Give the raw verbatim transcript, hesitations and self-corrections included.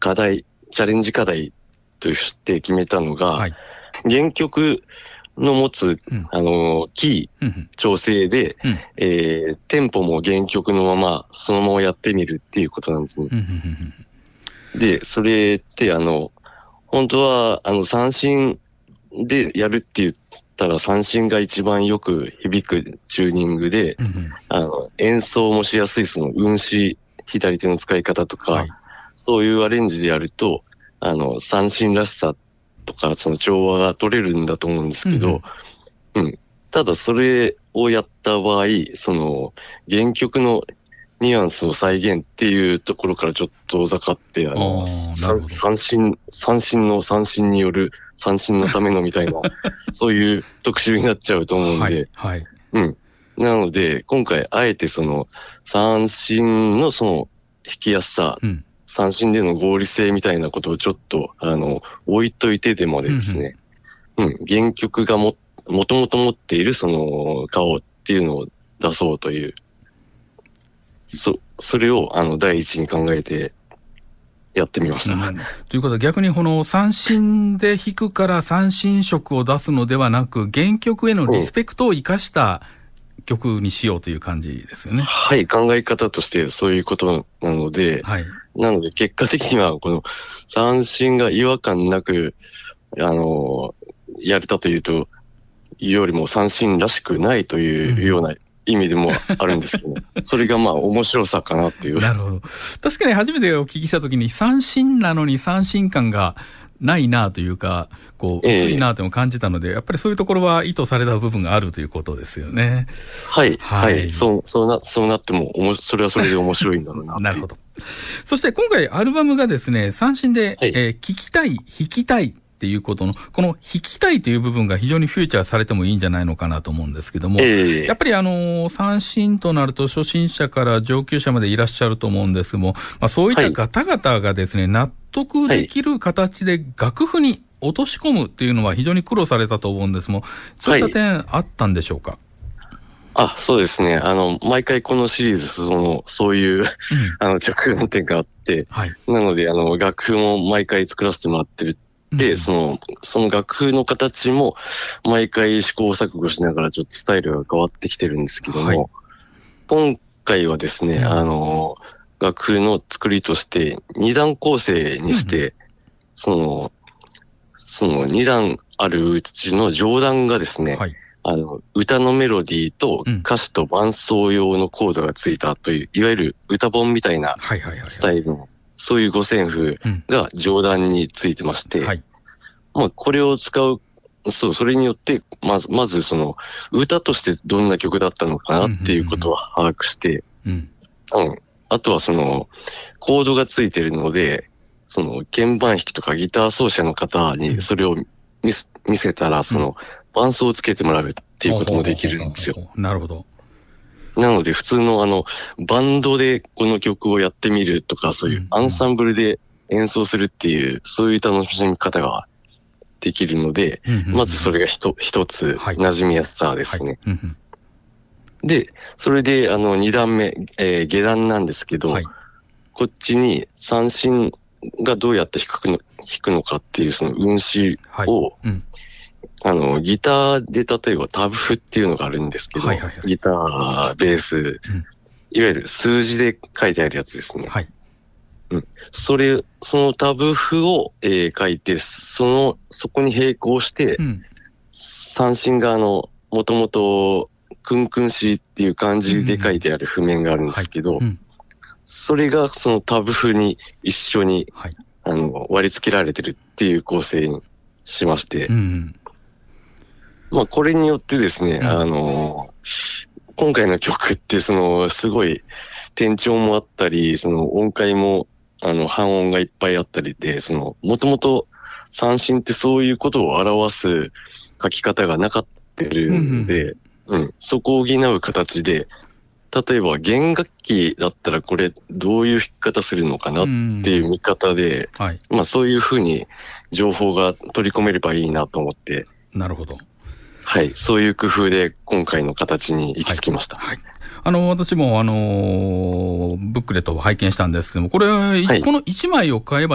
課題、チャレンジ課題として決めたのが、はい、原曲の持つ、うん、あの、キー、うん、調整で、うん、えー、テンポも原曲のまま、そのままやってみるっていうことなんですね。うん、で、それって、あの、本当は、あの、三振でやるって言ったら、三振が一番よく響くチューニングで、うん、あの、演奏もしやすい、その、運指、左手の使い方とか、はい、そういうアレンジでやると、あの、三振らしさとか、その調和が取れるんだと思うんですけど、うん、うん。ただそれをやった場合、その、原曲のニュアンスを再現っていうところからちょっと遠ざかって、あの、あ三振、三振の三振による三振のためのみたいな、そういう特集になっちゃうと思うんで、はい、はい。うん。なので、今回、あえてその、三振のその、弾きやすさ、うん、三振での合理性みたいなことをちょっと、あの、置いといてでもですね、うん、うん、原曲がも、もともと持っているその、顔っていうのを出そうという、そ、それを、あの、第一に考えて、やってみました。 うん、ということは逆にこの三振で弾くから三振色を出すのではなく、原曲へのリスペクトを生かした曲にしようという感じですよね。うん、 はい、考え方としてそういうことなので、はい、なので結果的にはこの三振が違和感なく、あの、やれたというと、いうよりも三振らしくないというような、うん意味でもあるんですけど、それがまあ面白さかなっていう。 なるほど。確かに初めてお聞きしたときに三振なのに三振感がないなというか、こう薄いなとも感じたので、えー、やっぱりそういうところは意図された部分があるということですよね。 はい。はい。はい、そう、そうな、そうなっても、おも、それはそれで面白いんだろうな。 なるほど。そして今回アルバムがですね、三振で、はい、えー、聞きたい、弾きたい、っていうことの、この弾きたいという部分が非常にフューチャーされてもいいんじゃないのかなと思うんですけども、えー、やっぱりあの、三振となると初心者から上級者までいらっしゃると思うんですけども、まあそういった方々がですね、はい、納得できる形で楽譜に落とし込むっていうのは非常に苦労されたと思うんですも、そういった点あったんでしょうか？はい、 あ、そうですね。あの、毎回このシリーズ、その、そういう、うん、あの、着眼点があって、はい、なので、あの、楽譜も毎回作らせてもらってるで、うん、その、その楽譜の形も毎回試行錯誤しながらちょっとスタイルが変わってきてるんですけども、はい、今回はですね、うん、あの、楽譜の作りとして二段構成にして、うん、その、その二段あるうちの上段がですね、はい、あの、歌のメロディーと歌詞と伴奏用のコードがついたという、いわゆる歌本みたいなスタイルの、そういう五線譜が上段についてまして、うんはい、まあこれを使う、そう、それによって、まず、まずその、歌としてどんな曲だったのかなっていうことを把握して、うん、うん。あとはその、コードがついてるので、その、鍵盤弾きとかギター奏者の方にそれを見せ、見せたら、その、伴奏をつけてもらうっていうこともできるんですよ。 なるほど。 なので普通のあの、バンドでこの曲をやってみるとか、そういうアンサンブルで演奏するっていう、そういう楽しみ方ができるので、まずそれが一つ馴染みやすさですね。はいはい、で、それであの二段目、えー、下段なんですけど、はい、こっちに三振がどうやって弾くの、弾くのかっていうその運指を、はいうんあの、ギターで例えばタブ譜っていうのがあるんですけど、はいはいはい、ギター、ベース、うん、いわゆる数字で書いてあるやつですね。はい。うん。それ、そのタブ譜を、えー、書いて、その、そこに並行して、うん、三振があの、もともと、クンクンシーっていう漢字で書いてある譜面があるんですけど、うんはいうん、それがそのタブ譜に一緒に、はい、あの、割り付けられてるっていう構成にしまして、うんまあこれによってですね、うん、あの、今回の曲ってそのすごい転調もあったり、その音階もあの半音がいっぱいあったりで、そのもともと三振ってそういうことを表す書き方がなかったんで、うん、うん、そこを補う形で、例えば弦楽器だったらこれどういう弾き方するのかなっていう見方で、うんはい、まあそういうふうに情報が取り込めればいいなと思って。 なるほど。 はい。そういう工夫で今回の形に行き着きました。はい。はい、 あの、私もあのー、ブックレットを拝見したんですけども、これ、はい、このいちまいを買えば